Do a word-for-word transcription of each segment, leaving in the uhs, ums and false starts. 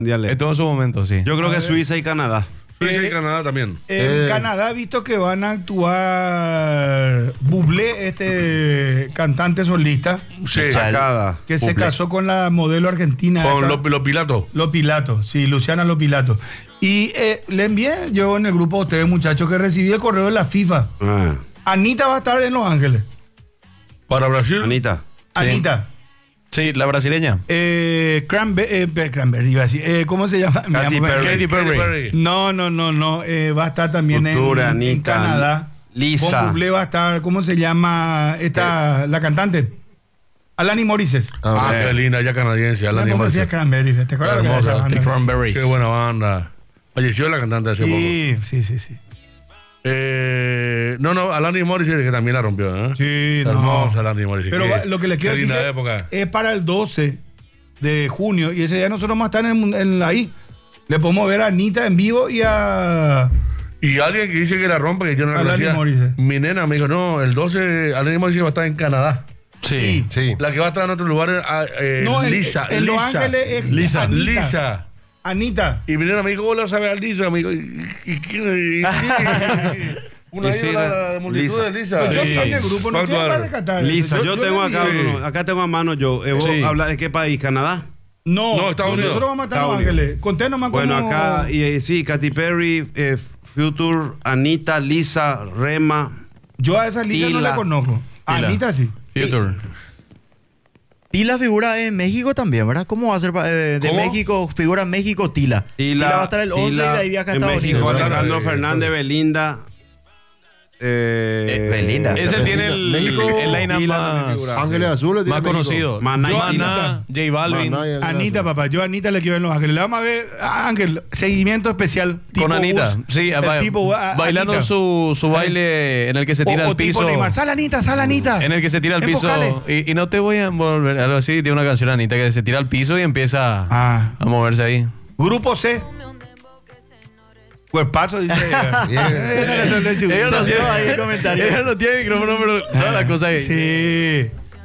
En todo su momento, sí. Yo creo a que ver. Suiza y Canadá. Suiza eh, y Canadá también. En eh. Canadá he visto que van a actuar Bublé, este cantante solista. Sí, que se Bublé. casó con la modelo argentina. Con Lo, Lo Pilato. Lo Pilato, sí, Luciana Lo Pilato. Y eh, le envié yo en el grupo a ustedes, muchachos, que recibí el correo de la FIFA. Ah. Anita va a estar en Los Ángeles. ¿Para Brasil? Anita. Anita. Sí, sí la brasileña. Eh, Cranberry, eh, Cranberry iba a decir. Eh, ¿Cómo se llama? Katy Perry. Katy Perry. Perry. No, no, no, no. Eh, va a estar también Cultura, en, en Canadá. Lisa. Con Bublé va a estar, ¿cómo se llama esta, la cantante? Alanis Morissette. Ah, ah qué linda, ya canadiense. Alanis Morissette. Cranberry, ¿te acuerdas? Hermosa. The Cranberries. Qué buena banda. Falleció la cantante hace sí, poco. Sí, sí, sí. Eh, no, no, Alanis Morissette que también la rompió, ¿eh? Sí, hermosa no. Alanis Morissette. Pero qué, lo que le quiero decir es, época. es para el doce de junio y ese día nosotros vamos a estar en, en ahí. Le podemos ver a Anita en vivo y a... Y alguien que dice que la rompe, que yo no la conocía. Mi nena me dijo, no, el doce Alanis Morissette va a estar en Canadá. Sí, sí. La que va a estar en otro lugar eh, no, Lisa. En, en Lisa. Los Ángeles es Lisa. Anita. Lisa. Anita. Y mi nena me dijo, ¿cómo la sabes a Lisa? Me dijo, ¿y, y quién? Una y sí, ídola la, la multitud de Lisa. Sí. Yo soy en el grupo, no quiero para rescatar. Lisa, yo, yo, yo tengo acá, sí. uno, acá tengo a mano yo. Eh, ¿Vos sí. hablas de qué país? ¿Canadá? No, no, Estados Unidos. Nosotros vamos a estar en Los Ángeles. Conténos más Bueno, cómo... acá, y, eh, sí, Katy Perry, eh, Future, Anita, Lisa, Rema. Yo a esa Lisa Tila. no la conozco. Tila. Anita sí. Future. Tila figura en México también, ¿verdad? ¿Cómo va a ser? Eh, de ¿Cómo? México, figura en México Tila. Tila. Tila va a estar el once Tila, y de ahí viaja a Estados Unidos. Alejandro Fernández, Belinda. Eh, eh, Belinda. Ese tiene el, México, el line-up más, Ángeles Azules más conocido. Maná, Maná, J Balvin. Maná, Anita, papá. Yo a Anita le quiero en Los Ángeles. Le vamos a ver a Ángel. Seguimiento especial. Con Anita. Bus, sí, ba tipo, a, bailando su, su baile en el que se tira o, al o piso. Tipo Neymar. Sal, Anita, sal, Anita. En el que se tira al piso. Y, y no te voy a envolver. Algo así. Tiene una canción, Anita, que se tira al piso y empieza ah. a moverse ahí. Grupo C. Cuerpazo, dice. Ella no tiene ahí el comentario. Ella no tiene micrófono, pero todas las cosas ahí. Sí.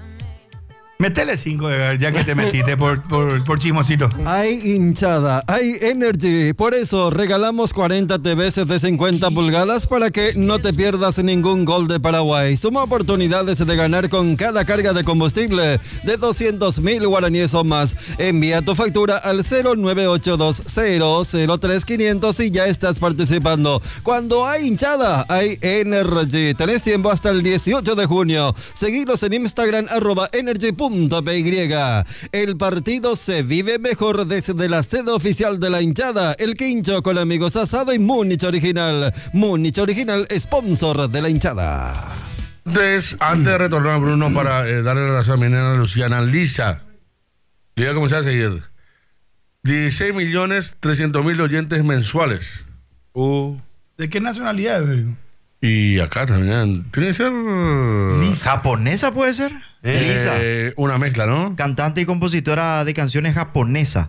Métele cinco, ya que te metiste por, por, por chismosito. Hay hinchada, hay energy. Por eso regalamos cuarenta T Vs de cincuenta pulgadas para que no te pierdas ningún gol de Paraguay. Suma oportunidades de ganar con cada carga de combustible de doscientos mil guaraníes o más. Envía tu factura al cero nueve ocho dos cero cero tres quinientos y ya estás participando. Cuando hay hinchada, hay energy. Tenés tiempo hasta el dieciocho de junio. Seguilos en Instagram, arroba energy. .py. El partido se vive mejor desde la sede oficial de la hinchada, el Quincho con amigos asado y Múnich Original. Múnich Original, sponsor de la hinchada. Entonces, antes de retornar, Bruno, para eh, darle la razón a mi nena Luciana Lisa, le voy a comenzar a seguir. dieciséis millones trescientos mil oyentes mensuales. Uh. ¿De qué nacionalidad es, Bergo? Y acá también. Tiene que ser. Lisa. ¿Japonesa puede ser? Eh, Lisa. Una mezcla, ¿no? Cantante y compositora de canciones japonesa.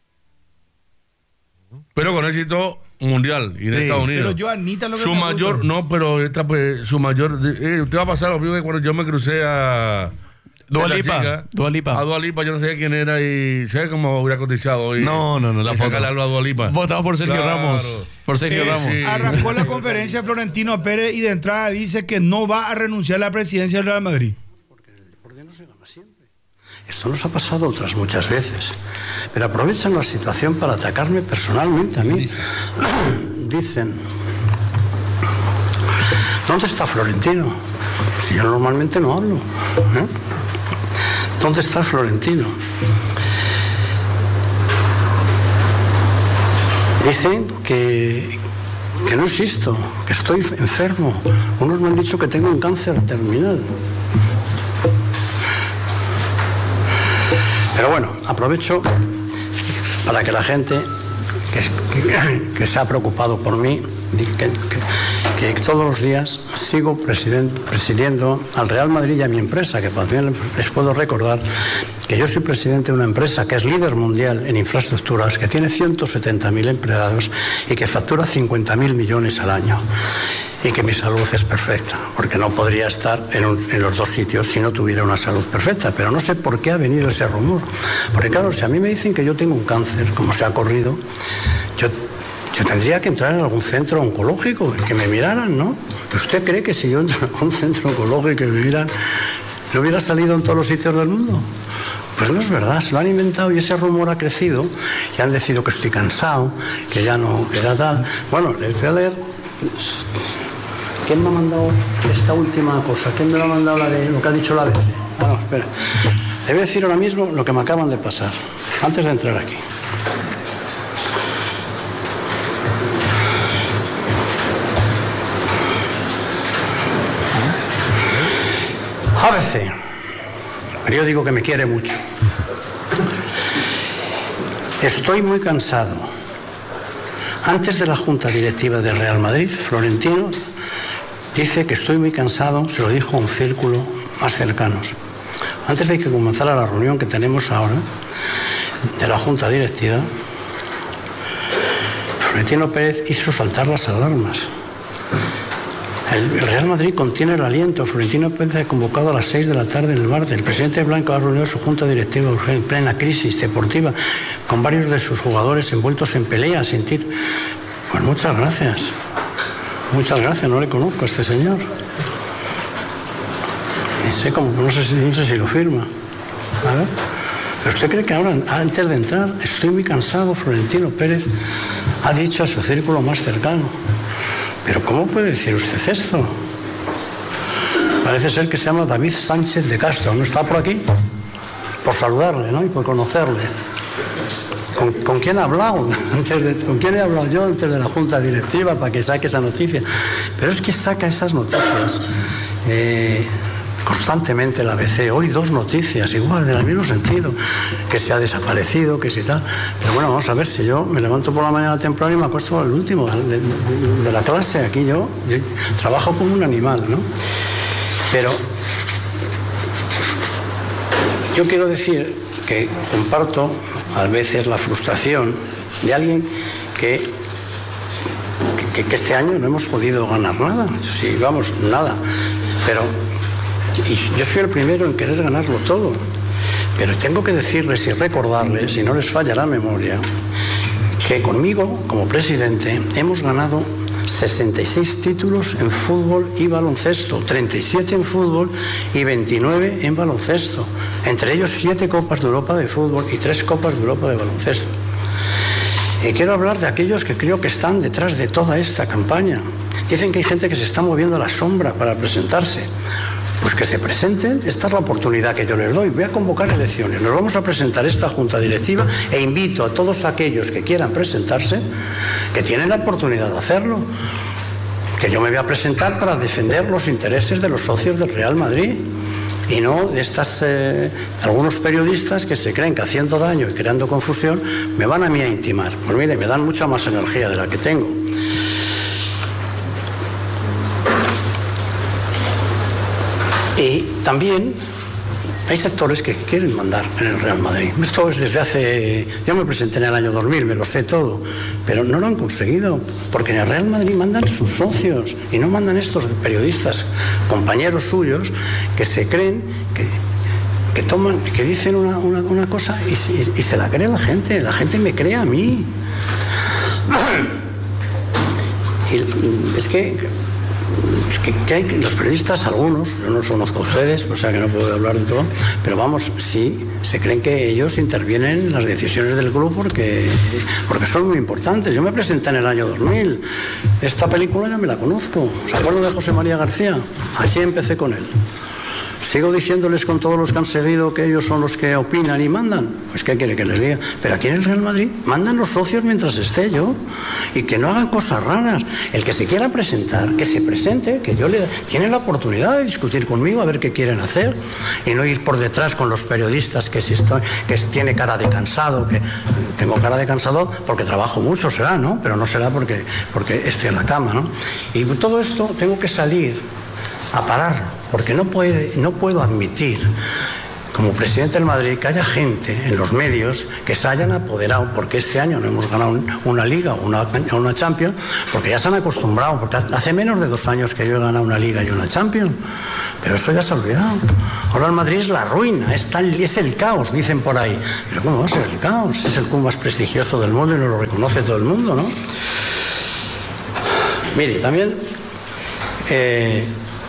Pero con éxito mundial y de sí. Estados Unidos. Pero yo, Anita, lo que su me mayor, gusta. no, pero esta, pues, su mayor. Eh, usted va a pasar lo mismo que cuando yo me crucé a. Dua Lipa. Dua Lipa. A Dua Lipa, yo no sabía quién era y ¿sabes cómo hubiera cotizado? Y, no, no, no, la foto. Sacarle algo a Dua Lipa. Votado por Sergio claro. Ramos. Por Sergio eh, Ramos. Sí. Arrancó la conferencia Florentino Pérez y de entrada dice que no va a renunciar a la presidencia del Real Madrid. Porque en el deporte no se gana siempre. Esto nos ha pasado otras muchas veces. Pero aprovechan la situación para atacarme personalmente a mí. Dicen, ¿dónde está Florentino? Si yo normalmente no hablo. ¿Eh? ¿Dónde está Florentino? Dicen que, que no existo, que estoy enfermo. Unos me han dicho que tengo un cáncer terminal. Pero bueno, aprovecho para que la gente que, que, que se ha preocupado por mí, que, que, que todos los días sigo presidiendo al Real Madrid y a mi empresa, que también les puedo recordar que yo soy presidente de una empresa que es líder mundial en infraestructuras, que tiene ciento setenta mil empleados y que factura cincuenta mil millones al año. y que mi salud es perfecta, porque no podría estar en, un, en los dos sitios si no tuviera una salud perfecta. Pero no sé por qué ha venido ese rumor. Porque claro, si a mí me dicen que yo tengo un cáncer, como se ha corrido, yo, yo tendría que entrar en algún centro oncológico, que me miraran, ¿no? ¿Usted cree que si yo entro en un centro oncológico y me miran, no hubiera salido en todos los sitios del mundo? Pues no es verdad, se lo han inventado y ese rumor ha crecido y han decidido que estoy cansado, que ya no, que era tal. Bueno, les voy a leer. ¿Quién me ha mandado esta última cosa? ¿Quién me lo ha mandado la de lo que ha dicho la A B C? Ah, no, espera. Le voy a decir ahora mismo lo que me acaban de pasar, antes de entrar aquí. A B C, periódico que me quiere mucho. Estoy muy cansado. Antes de la Junta Directiva del Real Madrid, Florentino dice que estoy muy cansado, se lo dijo a un círculo más cercanos. Antes de que comenzara la reunión que tenemos ahora de la Junta Directiva, Florentino Pérez hizo saltar las alarmas. El Real Madrid contiene el aliento. Florentino Pérez ha convocado a las seis de la tarde en el Barça. El presidente Blanco ha reunido su junta directiva en plena crisis deportiva con varios de sus jugadores envueltos en pelea, sin sentir. Pues muchas gracias. Muchas gracias, no le conozco a este señor. Ni sé cómo, no sé si, no sé si lo firma. A ver. ¿Pero usted cree que ahora, antes de entrar, estoy muy cansado? Florentino Pérez ha dicho a su círculo más cercano. ¿Pero cómo puede decir usted esto? Parece ser que se llama David Sánchez de Castro. ¿No está por aquí? Por saludarle, ¿no? Y por conocerle. ¿Con, ¿con quién ha hablado? Antes de, ¿Con quién he hablado yo antes de la Junta Directiva para que saque esa noticia? Pero es que saca esas noticias eh, constantemente la A B C. Hoy dos noticias, igual, en el mismo sentido. Que se ha desaparecido, que si tal. Pero bueno, vamos a ver si yo me levanto por la mañana temprano y me acuesto al último de, de, de la clase. Aquí yo, yo trabajo como un animal, ¿no? Pero yo quiero decir que comparto a veces la frustración de alguien que, que, que este año no hemos podido ganar nada. Sí, vamos, nada. Pero y yo soy el primero en querer ganarlo todo. Pero tengo que decirles y recordarles, si no les falla la memoria, que conmigo, como presidente, hemos ganado sesenta y seis títulos en fútbol y baloncesto, treinta y siete en fútbol y veintinueve en baloncesto. Entre ellos siete Copas de Europa de fútbol y tres Copas de Europa de baloncesto. Y quiero hablar de aquellos que creo que están detrás de toda esta campaña. Dicen que hay gente que se está moviendo a la sombra para presentarse. Pues que se presenten, esta es la oportunidad que yo les doy. Voy a convocar elecciones, nos vamos a presentar esta junta directiva e invito a todos aquellos que quieran presentarse, que tienen la oportunidad de hacerlo, que yo me voy a presentar para defender los intereses de los socios del Real Madrid y no de estas eh, algunos periodistas que se creen que haciendo daño y creando confusión me van a mí a intimar. Pues mire, me dan mucha más energía de la que tengo. Y también hay sectores que quieren mandar en el Real Madrid. Esto es desde hace... Yo me presenté en el año dos mil, me lo sé todo, pero no lo han conseguido, porque en el Real Madrid mandan sus socios y no mandan estos periodistas, compañeros suyos, que se creen que, que toman, que dicen una, una, una cosa y, y, y se la cree la gente. La gente me cree a mí. Y es que... Que, que hay los periodistas, algunos, yo no los conozco a ustedes, o sea que no puedo hablar de todo, pero vamos, sí, se creen que ellos intervienen en las decisiones del club porque, porque son muy importantes. Yo me presenté en el año dos mil, esta película ya me la conozco, ¿se acuerdan de José María García? Así empecé con él. Sigo diciéndoles con todos los que han seguido que ellos son los que opinan y mandan. Pues ¿qué quiere que les diga? Pero aquí en el Real Madrid mandan los socios mientras esté yo. Y que no hagan cosas raras. El que se quiera presentar, que se presente, que yo le... Tienen la oportunidad de discutir conmigo a ver qué quieren hacer. Y no ir por detrás con los periodistas que si estoy, que tiene cara de cansado, que tengo cara de cansado porque trabajo mucho, será, ¿no? Pero no será porque, porque estoy en la cama, ¿no? Y todo esto tengo que salir a pararlo, porque no, puede, no puedo admitir como presidente del Madrid, que haya gente en los medios que se hayan apoderado, porque este año no hemos ganado una Liga o una, una Champions, porque ya se han acostumbrado, porque hace menos de dos años que yo he ganado una Liga y una Champions, pero eso ya se ha olvidado. Ahora el Madrid es la ruina, es, tal, es el caos, dicen por ahí. Pero ¿cómo va a ser el caos? Es el club más prestigioso del mundo y lo reconoce todo el mundo, ¿no? Mire, también... Eh,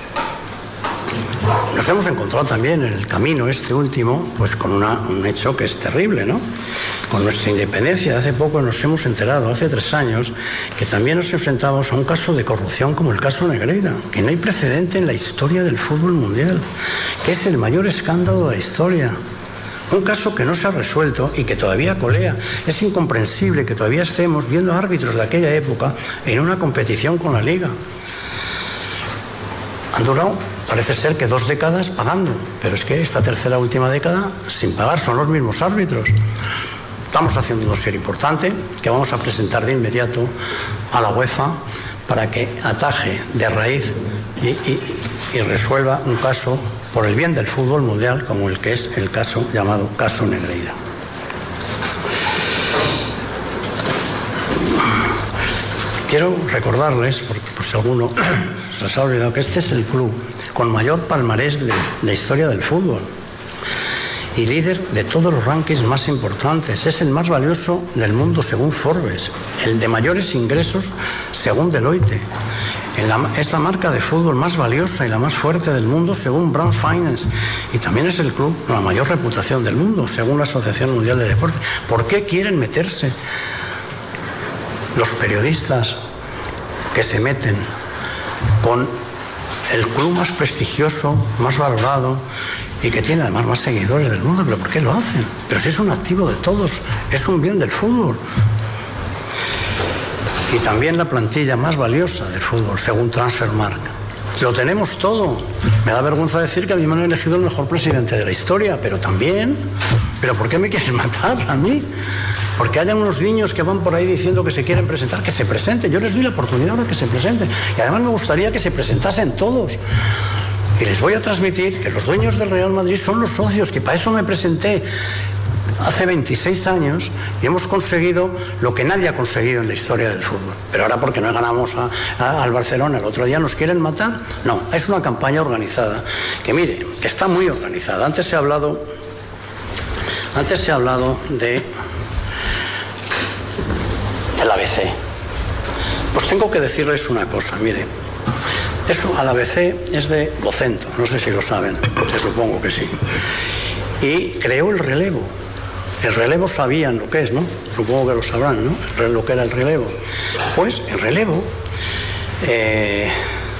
Nos hemos encontrado también en el camino este último, pues con una, un hecho que es terrible, ¿no? Con nuestra independencia, hace poco nos hemos enterado, hace tres años, que también nos enfrentamos a un caso de corrupción como el caso Negreira, que no hay precedente en la historia del fútbol mundial, que es el mayor escándalo de la historia. Un caso que no se ha resuelto y que todavía colea. Es incomprensible que todavía estemos viendo árbitros de aquella época en una competición con la Liga. Han durado, parece ser que dos décadas pagando, pero es que esta tercera última década sin pagar son los mismos árbitros. Estamos haciendo un dossier importante que vamos a presentar de inmediato a la UEFA para que ataje de raíz y, y, y resuelva un caso por el bien del fútbol mundial como el que es el caso llamado caso Negreira. Quiero recordarles, porque por si alguno se les ha olvidado, que este es el club con mayor palmarés de la historia del fútbol y líder de todos los rankings más importantes. Es el más valioso del mundo según Forbes, el de mayores ingresos según Deloitte. Es la marca de fútbol más valiosa y la más fuerte del mundo según Brand Finance, y también es el club con la mayor reputación del mundo según la Asociación Mundial de Deporte. ¿Por qué quieren meterse los periodistas que se meten con el club más prestigioso, más valorado y que tiene además más seguidores del mundo? ¿Pero por qué lo hacen? Pero si es un activo de todos, es un bien del fútbol. Y también la plantilla más valiosa del fútbol, según Transfermarkt. Lo tenemos todo. Me da vergüenza decir que a mí me han elegido el mejor presidente de la historia, pero también... ¿Pero por qué me quieren matar a mí? Porque haya unos niños que van por ahí diciendo que se quieren presentar, que se presenten. Yo les doy la oportunidad ahora que se presenten. Y además me gustaría que se presentasen todos. Y les voy a transmitir que los dueños del Real Madrid son los socios, que para eso me presenté hace veintiséis años y hemos conseguido lo que nadie ha conseguido en la historia del fútbol. Pero ahora porque no ganamos a, a, al Barcelona el otro día nos quieren matar. No, es una campaña organizada, que mire, que está muy organizada. Antes se ha hablado, antes se ha hablado de el A B C. Pues tengo que decirles una cosa, mire, eso al A B C es de Vocento, no sé si lo saben, te supongo que sí. Y creó el relevo. El relevo sabían lo que es, ¿no? Supongo que lo sabrán, ¿no? Lo que era el relevo. Pues el relevo, eh,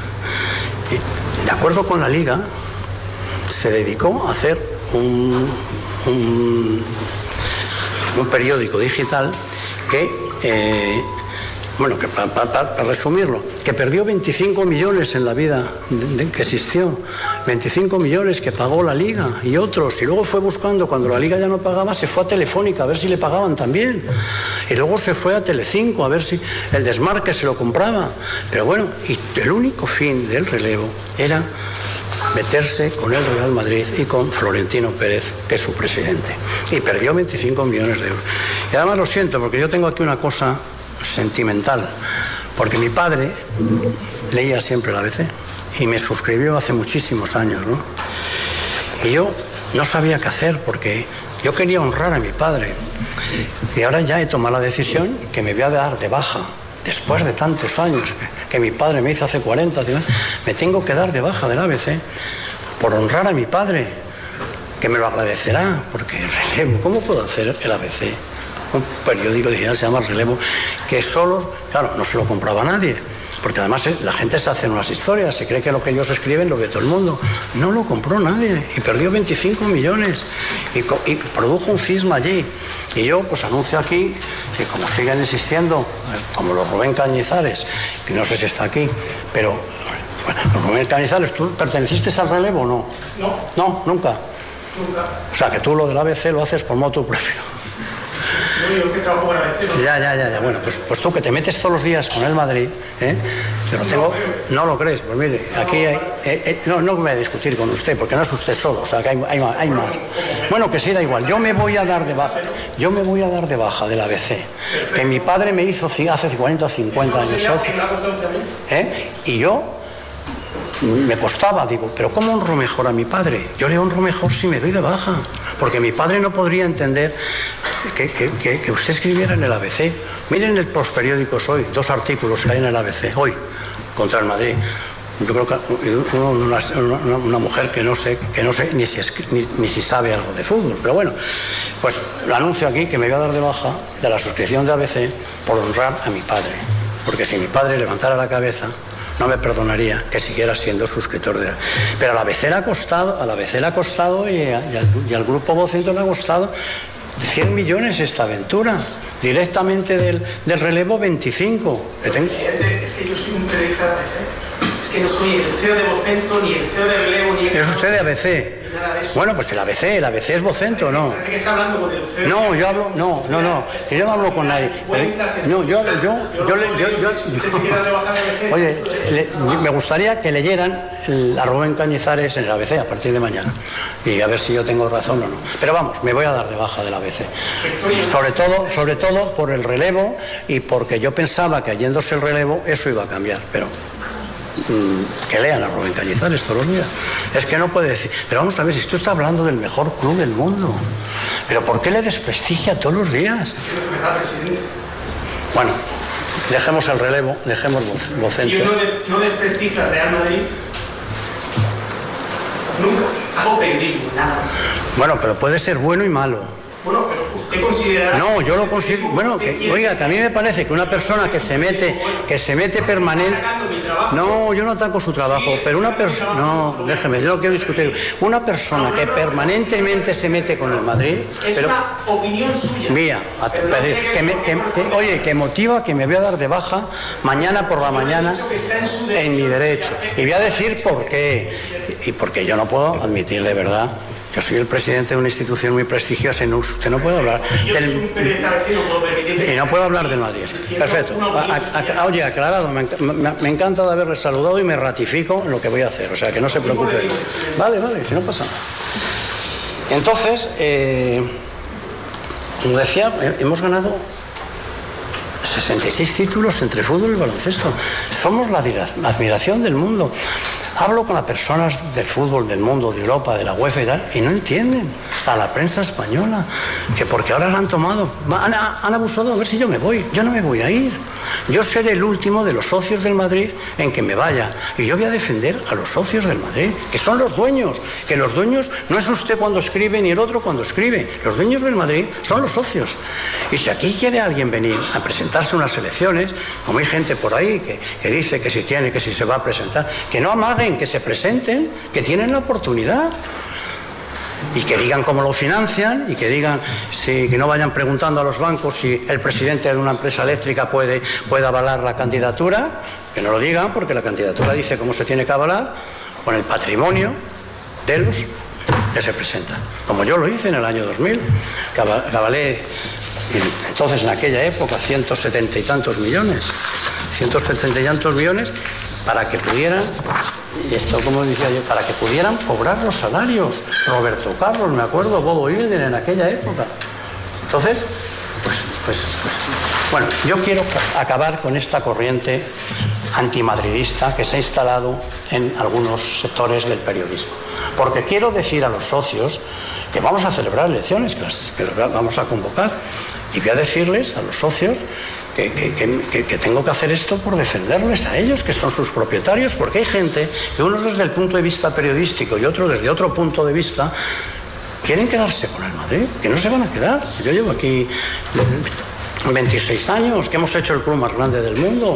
de acuerdo con la Liga, se dedicó a hacer un, un, un periódico digital que Eh, bueno, que para pa, pa, pa resumirlo, que perdió veinticinco millones en la vida de, de, que existió, veinticinco millones que pagó la Liga y otros, y luego fue buscando, cuando la Liga ya no pagaba, se fue a Telefónica a ver si le pagaban también, y luego se fue a Telecinco a ver si el Desmarque se lo compraba. Pero bueno, y el único fin del relevo era meterse con el Real Madrid y con Florentino Pérez, que es su presidente, y perdió veinticinco millones de euros. Y además lo siento, porque yo tengo aquí una cosa sentimental, porque mi padre leía siempre el A B C y me suscribió hace muchísimos años, ¿no? Y yo no sabía qué hacer, porque yo quería honrar a mi padre, y ahora ya he tomado la decisión que me voy a dar de baja después de tantos años que, que mi padre me hizo hace cuarenta, me tengo que dar de baja del A B C por honrar a mi padre, que me lo agradecerá, porque relevo, ¿cómo puedo hacer el A B C? Un periódico digital se llama Relevo, que solo, claro, no se lo compraba nadie, porque además la gente se hace unas historias, se cree que lo que ellos escriben lo ve todo el mundo. No lo compró nadie y perdió veinticinco millones y, y produjo un cisma allí. Y yo pues anuncio aquí que, como siguen existiendo, como los Rubén Cañizares, que no sé si está aquí, pero bueno, los Rubén Cañizares, ¿tú perteneciste al Relevo o no? No. No, nunca. Nunca. O sea, que tú lo del A B C lo haces por motu propio. Ya, ya, ya, ya. Bueno, pues, pues tú que te metes todos los días con el Madrid, ¿eh? Yo lo tengo, no lo crees, pues mire, aquí hay, eh, eh, no, no voy a discutir con usted, porque no es usted solo, o sea, que hay, hay, hay más. Bueno, que sí, da igual, yo me voy a dar de baja, yo me voy a dar de baja del A B C, que mi padre me hizo hace cuarenta o cincuenta años, ¿eh? Y yo me costaba, digo, pero ¿cómo honro mejor a mi padre? Yo le honro mejor si me doy de baja, porque mi padre no podría entender que, que, que, que usted escribiera en el A B C. Miren los periódicos hoy, dos artículos que hay en el A B C, hoy, contra el Madrid. Yo creo que una, una, una mujer que no sé, que no sé ni, si es, ni, ni si sabe algo de fútbol, pero bueno, pues lo anuncio aquí que me voy a dar de baja de la suscripción de A B C por honrar a mi padre, porque si mi padre levantara la cabeza no me perdonaría que siguiera siendo suscriptor de la... Pero a la A B C le ha costado, a la A B C le ha costado y, a, y, al, y al grupo Vocento le ha costado cien millones esta aventura, directamente del, del relevo veinticinco. Presidente, es que yo soy un periodista de A B C. Es que no soy el C E O de Vocento, ni el C E O de relevo, ni el... ¿Es usted de A B C? Bueno, pues el A B C, el A B C es Vocento, ¿no? ¿Qué está hablando con el C E O? No, yo hablo, no, no, no, que yo no hablo con nadie. No, yo, yo, yo, yo, yo, yo oye, le, me gustaría que leyeran a Rubén Cañizares en el A B C a partir de mañana y a ver si yo tengo razón o no. Pero vamos, me voy a dar de baja del A B C. Sobre todo, sobre todo por el relevo y porque yo pensaba que yéndose el relevo eso iba a cambiar, pero... que lean a Rubén Cañizares todos los días. Es que no puede decir, pero vamos a ver, si tú estás hablando del mejor club del mundo, pero ¿por qué le desprestigia todos los días? Bueno, dejemos el relevo, dejemos Vocento. Yo no, de, no desprestigia al Real Madrid nunca, hago periodismo, nada más. Bueno, pero puede ser bueno y malo. Bueno, pero usted considera... No, yo lo considero... Bueno, que, oiga, que a mí me parece que una persona que se mete, que se mete permanente... No, yo no ataco su trabajo, pero una persona... No, déjeme, yo no quiero discutir. Una persona que permanentemente se mete con el Madrid... Es una opinión suya. Mía, que me, que, que, oye, que motiva que me voy a dar de baja mañana por la mañana en mi derecho. Y voy a decir por qué. Y porque yo no puedo admitir de verdad... Yo soy el presidente de una institución muy prestigiosa y no, usted no puede hablar del... Y no puedo hablar del Madrid. Perfecto. A, a, oye, aclarado, me, me, me encanta de haberle saludado y me ratifico en lo que voy a hacer. O sea, que no se preocupe. Vale, vale, si no pasa nada. Entonces, eh, como decía, hemos ganado sesenta y seis títulos entre fútbol y baloncesto. Somos la, la admiración del mundo. Hablo con las personas del fútbol, del mundo, de Europa, de la UEFA y tal, y no entienden a la prensa española, que porque ahora la han tomado, han, han abusado, a ver si yo me voy, yo no me voy a ir. Yo seré el último de los socios del Madrid en que me vaya, y yo voy a defender a los socios del Madrid, que son los dueños, que los dueños no es usted cuando escribe ni el otro cuando escribe, los dueños del Madrid son los socios. Y si aquí quiere alguien venir a presentarse unas elecciones, como hay gente por ahí que, que dice que si tiene, que si se va a presentar, que no amaguen, que se presenten, que tienen la oportunidad. Y que digan cómo lo financian y que digan, si, que no vayan preguntando a los bancos si el presidente de una empresa eléctrica puede, puede avalar la candidatura, que no lo digan porque la candidatura dice cómo se tiene que avalar con el patrimonio de los que se presentan. Como yo lo hice en el año dos mil, que avalé entonces en aquella época ciento setenta y tantos millones, ciento setenta y tantos millones para que pudieran, y esto como decía yo, para que pudieran cobrar los salarios. Roberto Carlos, me acuerdo, Bobo Hilden en aquella época. Entonces, pues, pues, pues, bueno, yo quiero acabar con esta corriente antimadridista que se ha instalado en algunos sectores del periodismo. Porque quiero decir a los socios que vamos a celebrar elecciones, que las, que las vamos a convocar, y voy a decirles a los socios Que, que, que, que tengo que hacer esto por defenderles a ellos, que son sus propietarios, porque hay gente que uno desde el punto de vista periodístico y otro desde otro punto de vista quieren quedarse con el Madrid, que no se van a quedar. Yo llevo aquí veintiséis años, que hemos hecho el club más grande del mundo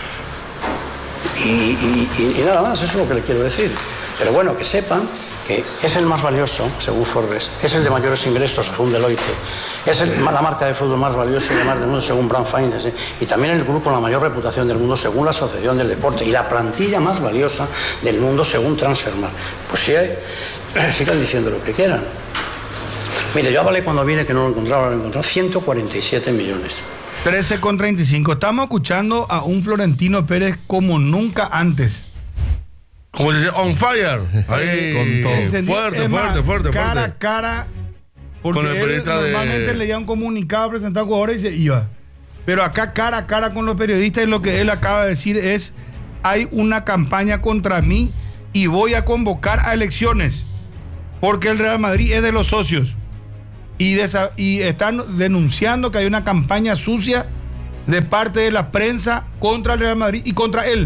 y, y, y, y nada más, eso es lo que le quiero decir. Pero bueno, que sepan que es el más valioso, según Forbes, es el de mayores ingresos, según Deloitte, es el, la marca de fútbol más valiosa y demás del mundo, según Brand Finance, y también el grupo con la mayor reputación del mundo, según la Asociación del Deporte, y la plantilla más valiosa del mundo, según Transfermarkt. Pues sí, sigan diciendo lo que quieran. Mire, yo hablé cuando vine que no lo encontraba, lo encontraba ciento cuarenta y siete millones. trece con treinta y cinco. Estamos escuchando a un Florentino Pérez como nunca antes. Como se dice, on fire. Ahí, con todo. Fuerte, fuerte, fuerte, fuerte. Cara a cara. Porque con el periodista él normalmente de... leía un comunicado, presentaba jugadores y se iba. Pero acá cara a cara con los periodistas y lo que él acaba de decir es: hay una campaña contra mí y voy a convocar a elecciones porque el Real Madrid es de los socios y, de, y están denunciando que hay una campaña sucia de parte de la prensa contra el Real Madrid y contra él,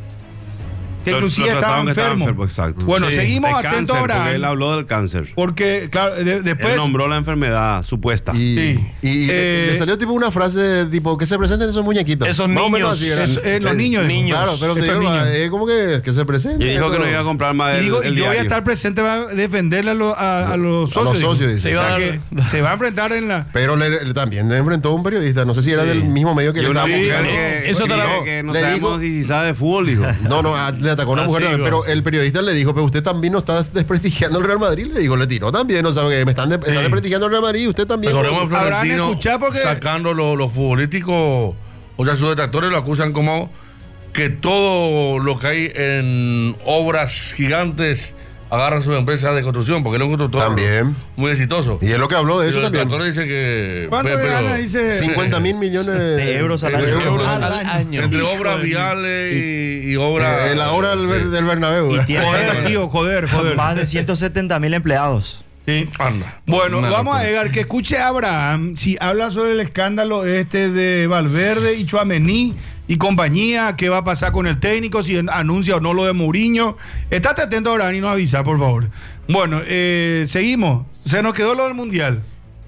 que inclusive lo, lo estaba enfermo. enfermo exacto. Bueno, sí, seguimos atentos ahora. Porque él habló del cáncer. Porque, claro, de, después... Él nombró la enfermedad supuesta. Y, sí. y eh, le salió tipo una frase tipo que se presenten esos muñequitos. Esos Más niños. Así es, eh, los niños. niños. Claro, pero te digo, niños. Eh, como que, que se presenten. Y dijo pero... que no iba a comprar más el, y digo, el y yo diario. voy a estar presente para defenderle a, lo, a, a los socios. A los socios, dice. Se, o sea, que se va a enfrentar en la... Pero le, le, también le enfrentó a un periodista. No sé si era sí. del mismo medio que y le una estaba mujer buscando. que, Eso te que, que no sabemos si sabe de fútbol, dijo. No, no, le atacó a una mujer también. Pero el periodista le dijo, pero usted también no está desprestigiando el Real Madrid. Le digo, le tiró también, o sea, que me están, de, sí. están desprestigiando el Real Madrid. Usted también. Recordemos a Florentino porque... sacando los lo futbolísticos, o sea, sus detractores lo acusan como que todo lo que hay en obras gigantes agarra su empresa de construcción, porque él es un constructor también muy exitoso. Y es lo que habló de eso y también. El dice que... ¿Cuánto pero, gana? Dice... cincuenta mil millones de, de euros al año. De euros al año. Entre obras viales y, y obras... En la obra del, del Bernabéu. Y tiene, joder, tío, joder, joder. Más de ciento setenta mil empleados. Sí. Anda. Bueno, Una vamos locura. a llegar que escuche a Abraham si habla sobre el escándalo este de Valverde y Tchouaméni y compañía, qué va a pasar con el técnico, si anuncia o no lo de Mourinho. Estate atento, Abraham, y nos avisa, por favor. Bueno, eh, seguimos. Se nos quedó lo del Mundial.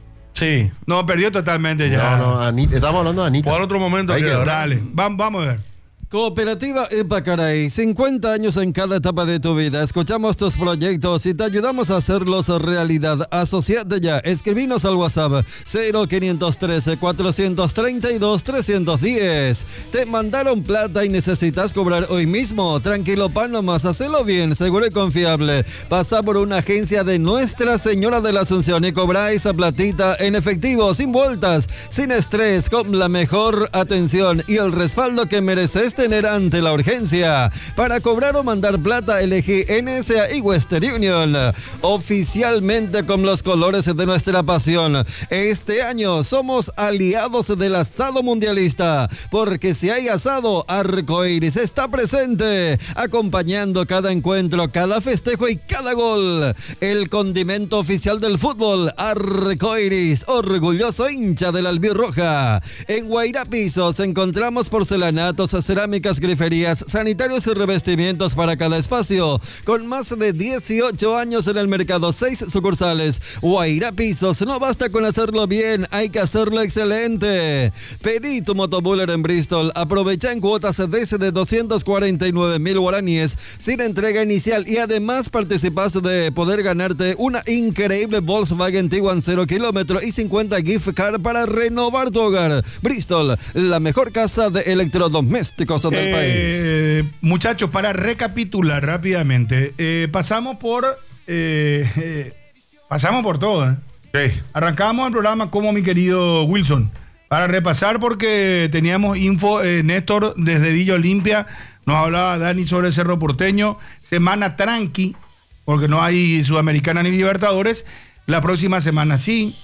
Sí. No, perdió totalmente ya. No, no, Anita, estamos hablando de Anita. Por otro momento. Hay que Dale, vamos, vamos a ver. Cooperativa Epacaray, cincuenta años en cada etapa de tu vida. Escuchamos tus proyectos y te ayudamos a hacerlos realidad. Asociate ya. Escribinos al WhatsApp cero quinientos trece, cuatrocientos treinta y dos, trescientos diez. Te mandaron plata y necesitas cobrar hoy mismo. Tranquilo, pan nomás. Hacelo bien, seguro y confiable. Pasa por una agencia de Nuestra Señora de la Asunción y cobra esa platita en efectivo, sin vueltas, sin estrés, con la mejor atención y el respaldo que mereces tener ante la urgencia. Para cobrar o mandar plata, elegí N S A y Western Union. Oficialmente con los colores de nuestra pasión. Este año somos aliados del asado mundialista, porque si hay asado, Arcoiris está presente, acompañando cada encuentro, cada festejo y cada gol. El condimento oficial del fútbol, Arcoiris, orgulloso hincha de la albirroja. En Guairá Pisos encontramos porcelanatos, cerámicas, griferías, sanitarios y revestimientos para cada espacio. Con más de dieciocho años en el mercado, seis sucursales. Guairá Pisos, no basta con hacerlo bien, hay que hacerlo excelente. Pedí tu motobuller en Bristol, aprovecha en cuotas desde doscientos cuarenta y nueve mil guaraníes sin entrega inicial y además participas de poder ganarte una increíble Volkswagen Tiguan cero kilómetros y cincuenta gift card para renovar tu hogar. Bristol, la mejor casa de electrodomésticos del eh, país. Muchachos, para recapitular rápidamente, eh, pasamos por eh, eh, pasamos por todo. ¿eh? Sí. Arrancamos el programa como mi querido Wilson, para repasar porque teníamos info, eh, Néstor desde Villa Olimpia, nos hablaba Dani sobre Cerro Porteño, semana tranqui, porque no hay Sudamericana ni Libertadores, la próxima semana sí.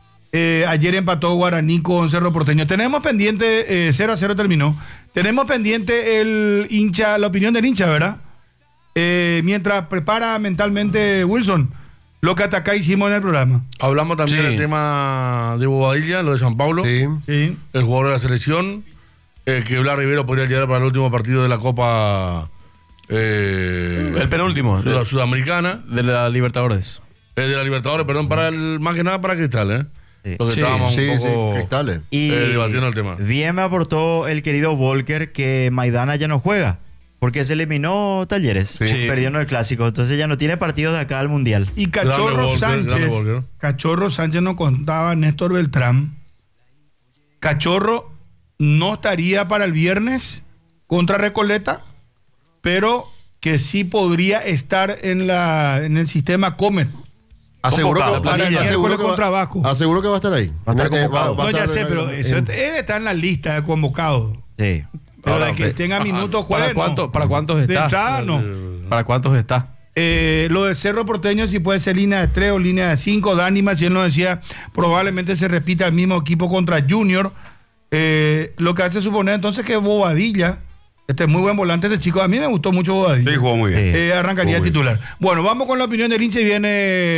Eh, ayer empató Guaraní con Cerro Porteño. Tenemos pendiente, eh, cero a cero terminó. Tenemos pendiente el hincha, la opinión del hincha, ¿verdad? Eh, mientras prepara mentalmente Wilson lo que hasta acá hicimos en el programa. Hablamos también Sí. del tema de Bobadilla, lo de San Paulo. Sí. Sí. El jugador de la selección, eh, que Blas Rivero podría llegar para el último partido de la Copa eh, El penúltimo. Sud- De, Sudamericana, de la Libertadores. eh, de la Libertadores, perdón, para el, más que nada para Cristal, ¿eh? Sí. Lo que Sí, estábamos Sí, un sí, poco cristales. Y eh, debatiendo el tema. bien me aportó el querido Volker que Maidana ya no juega, porque se eliminó Talleres, Sí. Sí. perdió en el clásico, entonces ya no tiene partidos de acá al Mundial. Y Cachorro Grande Volker, grande Sánchez, Volker. Cachorro Sánchez nos contaba Néstor Beltrán. Cachorro no estaría para el viernes contra Recoleta, pero que sí podría estar en la en el sistema Comet Aseguro que, Para el miércoles contra Vasco. aseguro que va a estar ahí. Va a estar convocado. Va- va a No, ya estar- sé, pero eso, él está en la lista de convocados. Sí. Pero Ahora, de que ok. tenga minutos, ¿Para, juegue, cuánto- no. ¿Para cuántos De está? entrada, no. ¿Para cuántos está? Eh, lo de Cerro Porteño, si puede ser línea de tres o línea de cinco. Dani Maciel nos decía, probablemente se repita el mismo equipo contra Junior. Eh, lo que hace suponer entonces que Bobadilla, este es muy buen volante este chico, a mí me gustó mucho Bobadilla. Sí, jugó muy bien. Eh, arrancaría Jugó muy titular. Bueno, vamos con la opinión del hincha y viene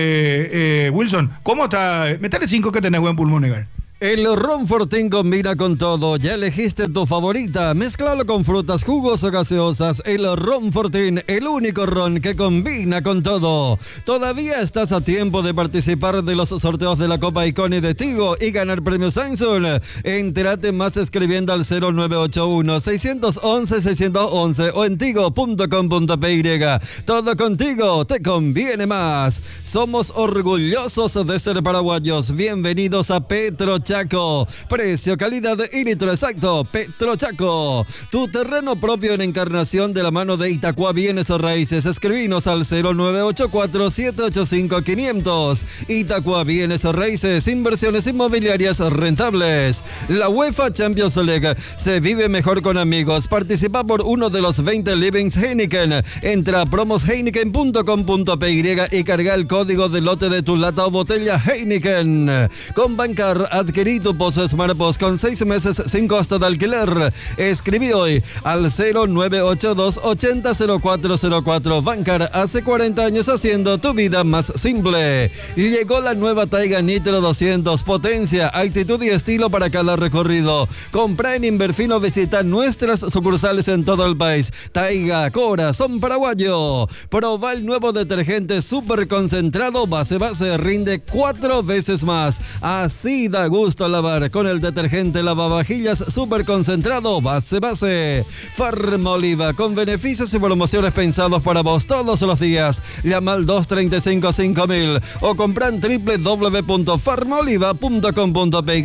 eh, Wilson. ¿Cómo está? Métale cinco que tenés buen pulmón, Negar. El ron Fortín combina con todo. Ya elegiste tu favorita. Mézclalo con frutas, jugos o gaseosas. El ron Fortín, el único ron que combina con todo. Todavía estás a tiempo de participar de los sorteos de la Copa Iconi de Tigo y ganar premios Samsung. Entérate más escribiendo al cero nueve ocho uno, seis once, seis once o en tigo punto com punto p y. Todo contigo te conviene más. Somos orgullosos de ser paraguayos. Bienvenidos a Petro Chaco. Precio, calidad y litro exacto. Petro Chaco. Tu terreno propio en Encarnación de la mano de Itacua Bienes o Raíces. Escribinos al cero nueve ocho cuatro, siete ocho cinco, quinientos. Itacua Bienes o Raíces. Inversiones inmobiliarias rentables. La UEFA Champions League. Se vive mejor con amigos. Participa por uno de los veinte Livings Heineken. Entra a promos heineken punto com punto p y y carga el código de lote de tu lata o botella Heineken. Con Bancar, adquirí tu Pozo Smart Post con seis meses sin costo de alquiler. Escribí hoy al cero nueve ocho dos, ochenta, cero cuatro cero cuatro. Bancar, hace cuarenta años haciendo tu vida más simple. Llegó la nueva Taiga Nitro doscientos, potencia, actitud y estilo para cada recorrido. Compra en Inverfino, visita nuestras sucursales en todo el país. Taiga, corazón paraguayo. Proba el nuevo detergente súper concentrado base base, rinde cuatro veces más. Así da gusto lavar con el detergente lavavajillas súper concentrado base base. Farmoliva, con beneficios y promociones pensados para vos todos los días. Llama al dos tres cinco, cinco mil o compra en doble u doble u doble u punto farmoliva punto com punto p y.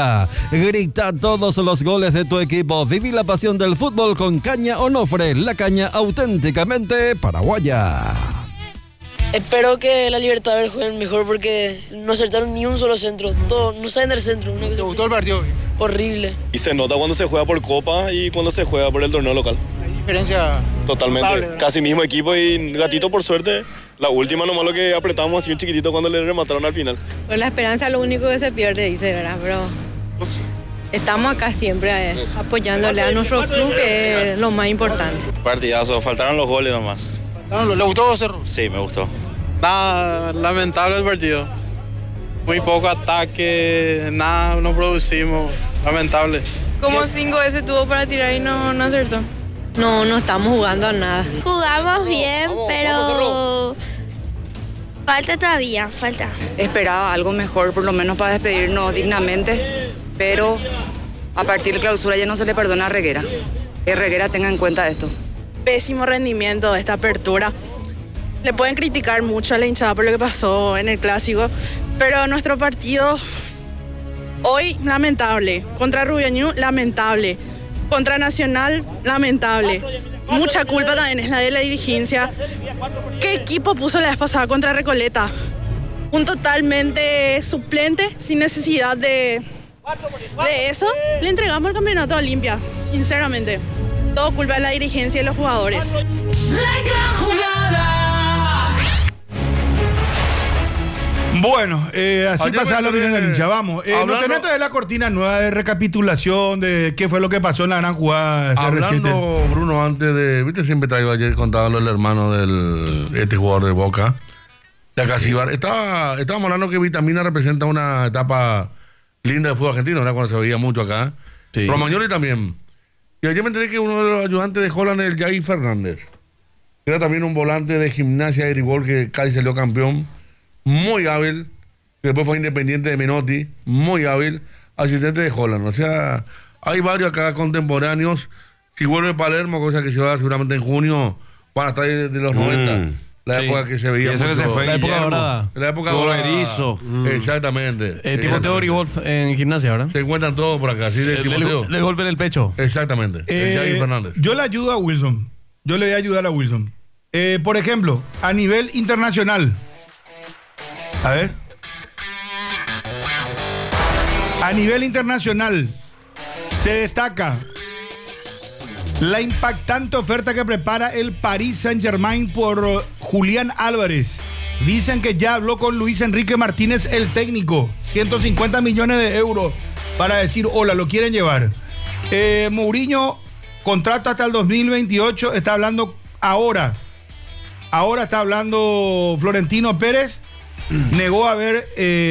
Grita todos los goles de tu equipo. Viví la pasión del fútbol con Caña Onofre, la caña auténticamente paraguaya. Espero que la Libertadores jueguen mejor porque no acertaron ni un solo centro. Todo, no saben del centro. Una ¿Te gustó el partido? Horrible. Y se nota cuando se juega por Copa y cuando se juega por el torneo local. Hay diferencia Totalmente. notable, ¿verdad? Casi mismo equipo y Gatito, por suerte, la última nomás lo que apretamos así un chiquitito cuando le remataron al final. Pues la esperanza es lo único que se pierde, dice, ¿verdad? Pero estamos acá siempre eh, apoyándole a nuestro club, que es lo más importante. Partidazo, faltaron los goles nomás. ¿Le gustó Cerro? Sí, me gustó. Nada, lamentable el partido. Muy poco ataque, nada, no producimos. Lamentable. Como cinco veces tuvo para tirar y no, no acertó. No, no estamos jugando a nada. Jugamos bien, pero falta todavía, falta. Esperaba algo mejor, por lo menos para despedirnos dignamente, pero a partir de clausura ya no se le perdona a Reguera. Que Reguera tenga en cuenta esto. Pésimo rendimiento de esta apertura. Le pueden criticar mucho a la hinchada por lo que pasó en el clásico, pero nuestro partido hoy, lamentable. Contra Rubiañú, lamentable. Contra Nacional, lamentable. Mucha culpa también es la de la dirigencia. ¿Qué equipo puso la vez pasada contra Recoleta? Un totalmente suplente, sin necesidad de, de eso. Le entregamos el campeonato a Olimpia, sinceramente. Todo culpa de la dirigencia y los jugadores. Bueno, eh, así Ayer pasa me la opinión enteré- del hincha. Vamos. Eh, hablando- no tenés todavía la cortina nueva de recapitulación de qué fue lo que pasó en la gran jugada de C R siete. Hablando, Bruno, antes de. ¿Viste? Siempre traigo ayer, contaba lo del hermano del este jugador de Boca, de Acasíbar. Estaba, estábamos hablando que Vitamina representa una etapa linda de fútbol argentino, ¿verdad? Cuando se veía mucho acá. Sí. Romagnoli también. Y ayer me enteré que uno de los ayudantes de Holland es el Jair Fernández. Era también un volante de Gimnasia de Grigol que casi salió campeón. Muy hábil. Que después fue independiente de Menotti. Muy hábil. Asistente de Holland. O sea, hay varios acá contemporáneos. Si vuelve Palermo, cosa que se va seguramente en junio, van a estar de los Mm. noventa. La Sí. época que se veía Y eso que mucho. se fue La época Guillermo. dorada. La época Todo dorada. Erizo. Mm. Exactamente. Eh, Timoteo Exactamente. Grigol en gimnasia, ¿verdad? Se encuentran todos por acá. Sí, de El, Timoteo. del- del golpe en el pecho. Exactamente. Eh, el Jair Fernández. yo le ayudo a Wilson. Yo le voy a ayudar a Wilson. Eh, por ejemplo, a nivel internacional, A ver. A nivel internacional, se destaca la impactante oferta que prepara el Paris Saint-Germain por Julián Álvarez. Dicen que ya habló con Luis Enrique Martínez, el técnico. ciento cincuenta millones de euros para decir hola, lo quieren llevar. Eh, Mourinho, contrato hasta el dos mil veintiocho, está hablando ahora. Ahora está hablando Florentino Pérez. Negó haber,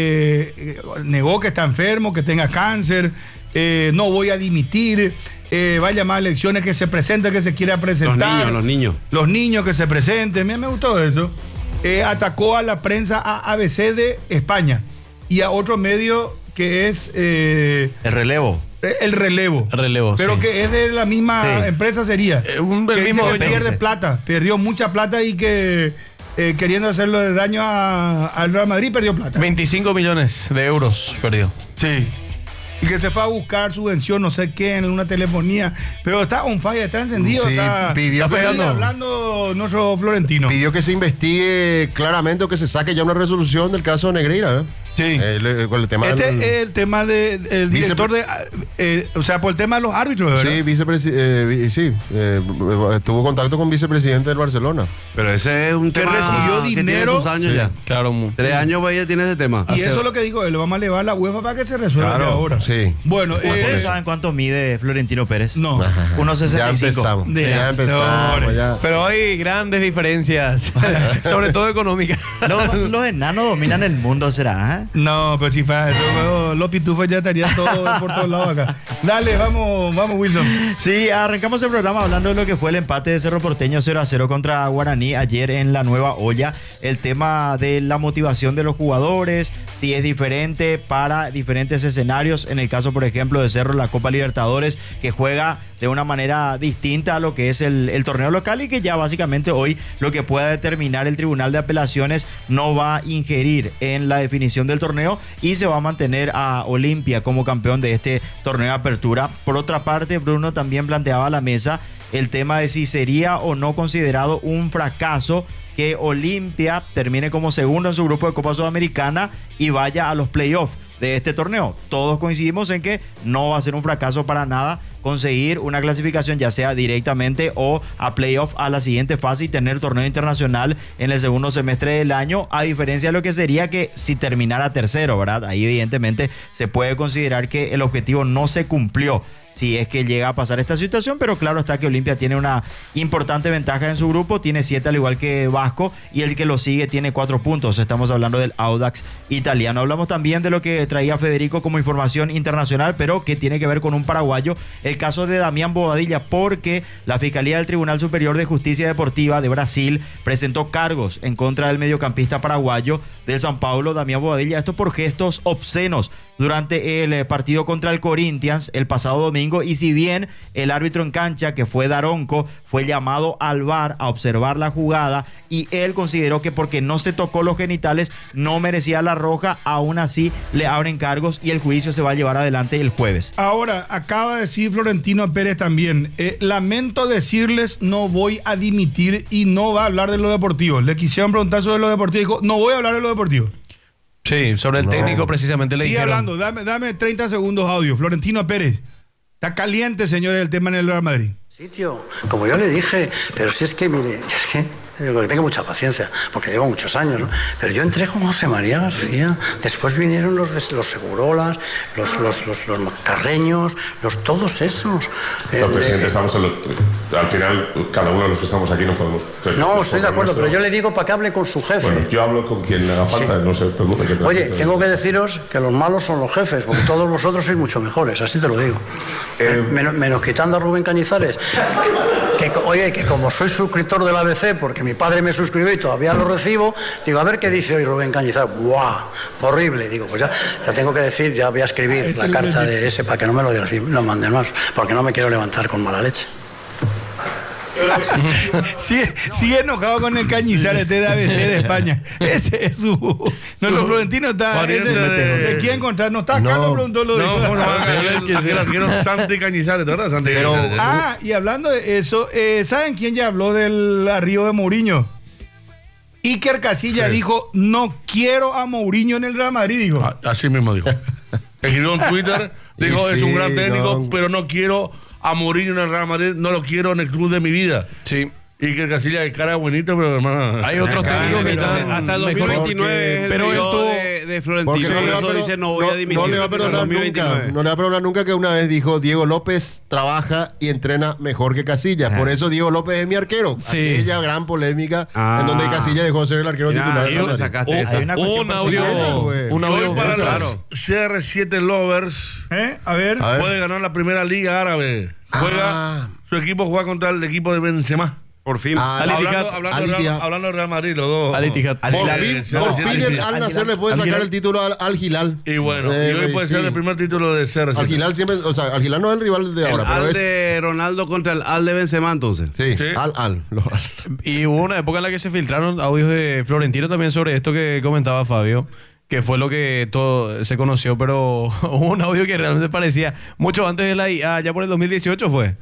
eh, negó que está enfermo, que tenga cáncer. Eh, no voy a dimitir. Eh, va a llamar a elecciones, que se presente, que se quiera presentar. Los niños, los niños. Los niños que se presenten. Mira, me gustó eso. Eh, atacó a la prensa a A B C de España y a otro medio que es... Eh, el relevo. El relevo. El relevo, Pero sí. que es de la misma Sí. empresa sería. Eh, un- el que mismo dice que dueño. pierde plata. Perdió mucha plata y que eh, queriendo hacerlo de daño a- al Real Madrid perdió plata. veinticinco millones de euros perdió. Sí. Y que se fue a buscar subvención, no sé qué, en una telefonía. Pero está on fire, está encendido. Sí, está, pidió está que- pegando, hablando nuestro Florentino. Pidió que se investigue claramente o que se saque ya una resolución del caso de Negreira. ¿eh? Sí. El, con el tema Este del- es el tema del de, el director de... eh, o sea, por el tema de los árbitros, ¿verdad? Sí, vicepresi- eh, vi- sí eh, tuvo contacto con vicepresidente del Barcelona. Pero ese es un Que tema recibió que tiene dinero. sus años Sí. ya. Claro. mu- Tres años vaya tiene ese tema. Y eso es lo que digo, le vamos a elevar la UEFA para que se resuelva de ahora. Sí. Bueno, ¿Ustedes eh, saben cuánto mide Florentino Pérez? no. uno Ya sesenta y cinco. empezamos. De Ya las empezamos. horas. Ya. Pero hay grandes diferencias, sobre todo económicas. Los, los enanos dominan el mundo, ¿será? ¿eh? No, pues si fuera eso, bueno, los pitufos ya estarían todos por todos lados acá. Dale, vamos, vamos, Wilson. Sí, arrancamos el programa hablando de lo que fue el empate de Cerro Porteño cero a cero contra Guaraní ayer en la Nueva Olla. El tema de la motivación de los jugadores, si es diferente para diferentes escenarios. En el caso, por ejemplo, de Cerro, la Copa Libertadores, que juega de una manera distinta a lo que es el, el torneo local y que ya básicamente hoy lo que pueda determinar el Tribunal de Apelaciones no va a ingerir en la definición del torneo y se va a mantener a Olimpia como campeón de este torneo de apertura. Por otra parte, Bruno también planteaba a la mesa el tema de si sería o no considerado un fracaso que Olimpia termine como segundo en su grupo de Copa Sudamericana y vaya a los playoffs de este torneo. Todos coincidimos en que no va a ser un fracaso para nada conseguir una clasificación ya sea directamente o a playoff a la siguiente fase y tener torneo internacional en el segundo semestre del año, a diferencia de lo que sería que si terminara tercero, ¿verdad? Ahí evidentemente se puede considerar que el objetivo no se cumplió si es que llega a pasar esta situación, pero claro está que Olimpia tiene una importante ventaja en su grupo, tiene siete al igual que Vasco y el que lo sigue tiene cuatro puntos, estamos hablando del Audax italiano. Hablamos también de lo que traía Federico como información internacional, pero que tiene que ver con un paraguayo, el caso de Damián Bobadilla, porque la Fiscalía del Tribunal Superior de Justicia Deportiva de Brasil presentó cargos en contra del mediocampista paraguayo del São Paulo, Damián Bobadilla, esto por gestos obscenos durante el partido contra el Corinthians el pasado domingo, y si bien el árbitro en cancha, que fue Daronco, fue llamado al V A R a observar la jugada y él consideró que porque no se tocó los genitales no merecía la roja, aún así le abren cargos y el juicio se va a llevar adelante el jueves. Ahora, acaba de decir Florentino Pérez también, eh, lamento decirles, no voy a dimitir y no va a hablar de lo deportivo. Le quisieron preguntar sobre lo deportivo y dijo, no voy a hablar de lo deportivo. Sí, sobre el No. técnico precisamente le Sigue dijeron. hablando, dame, dame treinta segundos audio. Florentino Pérez, está caliente, señores, el tema en el Real Madrid. Sitio, como yo le dije, pero si es que, mire, es que digo que tengo mucha paciencia, porque llevo muchos años, ¿no? Pero yo entré con José María García, después vinieron los, de- los Segurolas, los, los, los, los Carreños, los, todos esos. No, El- presidente, eh, estamos en los, al final, cada uno de los que estamos aquí no podemos... No, estoy de acuerdo, nuestro- pero yo le digo para que hable con su jefe. Bueno, yo hablo con quien le haga falta, no se preocupe. Que Oye, tengo que deciros que los malos son los jefes, porque todos vosotros sois mucho mejores, así te lo digo. Eh, menos, menos quitando a Rubén Cañizares. Que, que, oye, que como soy suscriptor del A B C, porque mi padre me suscribió y todavía lo recibo, digo, a ver qué dice hoy Rubén Cañizares. ¡Buah! Horrible. Digo, pues ya, ya tengo que decir, ya voy a escribir la carta de ese para que no me lo, lo manden más, porque no me quiero levantar con mala leche. sigue, sigue enojado con el Cañizares este de A B C de España. Ese es su... Nuestro Florentino está... Pariente ese- de- ¿De quién encontrar? No está acá, No. lo preguntó lo No, dijo. no, no, yo quiero- quiero Santi Cañizares, ¿verdad? Santi Cañizares. Ah, y hablando de eso, eh, ¿saben quién ya habló del arribo de Mourinho? Iker Casillas sí. dijo, no quiero a Mourinho en el Real Madrid, dijo. A, así mismo dijo. Escribió en Twitter, dijo, sí, es un gran técnico, no. pero no quiero a Mourinho en el Real Madrid, no lo quiero en el club de mi vida. Sí. Y que Casillas es cara bonita, pero hermano. Hay otros técnicos que están hasta el dos mil veintinueve es el pero él tuvo de, de Florentino. No, no, eso dice, no voy a dimitir. No le va a perdonar nunca. No le va a perdonar nunca que una vez dijo Diego López trabaja y entrena mejor que Casillas. Ah. Por eso Diego López es mi arquero. Sí. Aquella gran polémica ah. en donde Casillas dejó de ser el arquero ya, titular. Yo, sacaste esa. Hay una un audio. Eso, un audio para claro. los C R siete Lovers. ¿Eh? A ver. A ver. Puede ganar la primera liga árabe. Juega. Ah. Su equipo juega contra el equipo de Benzema. Por fin. Ah, hablando, hablando, de Real, hablando de Real Madrid, los dos. Al Ittihad. Por fin, por fin el Al Nacer le puede sacar el título al, al Hilal. Y bueno, eh, y hoy puede sí. ser el primer título de C R siete. Al Hilal siempre, o sea, Al Hilal no es el rival de el ahora. Al pero de es... Ronaldo contra el Al de Benzema, entonces. Sí, sí. Al, al, lo, al. Y hubo una época en la que se filtraron audios de Florentino también sobre esto que comentaba Fabio, que fue lo que todo se conoció, pero hubo un audio que realmente parecía mucho antes de la I A, ya por el dos mil dieciocho fue.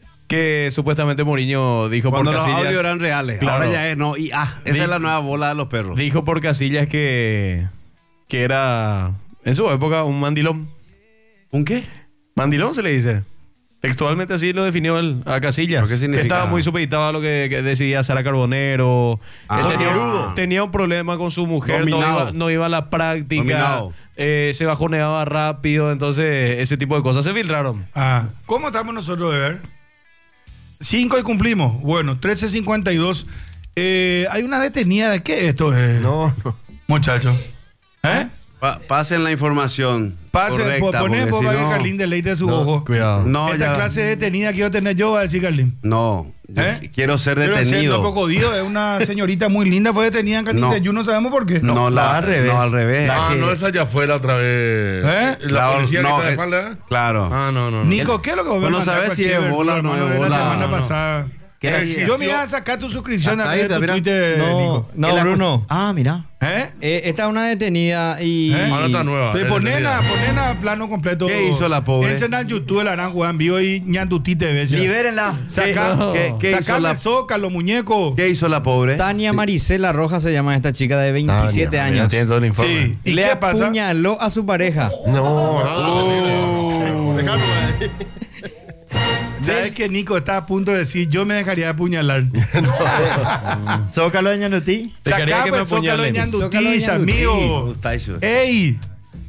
Que supuestamente Mourinho dijo Cuando por Casillas... Cuando los audios eran reales. Claro, ahora ya es, no, y ah, esa di, es la nueva bola de los perros. Dijo por Casillas que, que era, en su época, un mandilón. ¿Un qué? Mandilón se le dice. Textualmente así lo definió él a Casillas. ¿Qué significa? Que estaba muy supeditado a lo que, que decidía Sara Carbonero. Ah, él tenía, tenía un problema con su mujer, no iba, no iba a la práctica. Eh, se bajoneaba rápido, entonces ese tipo de cosas se filtraron. Ah, ¿cómo estamos nosotros de ver? cinco y cumplimos. Bueno, trece cincuenta y dos. Eh, hay una detenida de qué esto es. No, no. Muchachos. ¿Eh? Pa pasen la información. Pasen, correcta, ponen por si no, que Carlín deleite su no, ojo. Cuidado. No, Esta ya. clase de detenida quiero tener yo, va a decir Carlín. No, ¿Eh? quiero ser quiero detenido. Ser un poco jodido, es una señorita muy linda, fue detenida en Carlín no. de Yu, no sabemos por qué. No, no, la, al revés. No, al revés. Ah, no, esa ya fue la otra vez. ¿Eh? La, la policía no, que está de espalda. Claro. Ah, no, no. no. Nico, ¿qué es lo que vos me mandaste? No sabes si es bola o no es bola. La semana no, pasada. Eh, yo me iba a sacar tu suscripción a, a ver tu Twitter, no, Nico. No, Bruno. Ah, mira. ¿Eh? Eh, esta es una detenida y... ¿Eh? Ah, no está nueva. Pero ponena, ponena plano completo. ¿Qué hizo la pobre? Entren al YouTube, la harán jugar en vivo y ñandutí T V. Libérenla. Saca, ¿Qué, qué hizo la soca, los muñecos. ¿Qué hizo la pobre? Tania Maricela Rojas se llama esta chica de veintisiete Tania, años. tiene todo el informe. Sí. ¿Y Le qué pasa? apuñaló a su pareja. No, oh. ¿Sabes que Nico está a punto de decir yo me dejaría apuñalar? Zócalo de Ñandutí. Sacame el Zócalo de Ñandutí, amigo. ¡Ey!